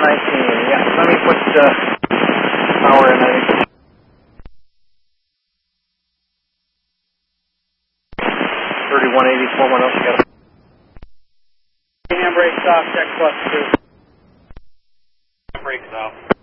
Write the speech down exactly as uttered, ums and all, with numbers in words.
nineteen. Yeah, let me put uh, power in, I think. thirty-one eighty-four, what else you got? Handbrakes off, check plus two. Handbrakes off.